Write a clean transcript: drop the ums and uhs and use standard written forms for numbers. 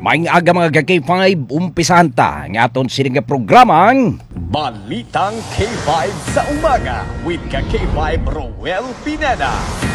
Maing aga mga K5, umpisahan ta ng aton sininga programang Balitang K5 sa umaga with ka K5 Roel Pineda.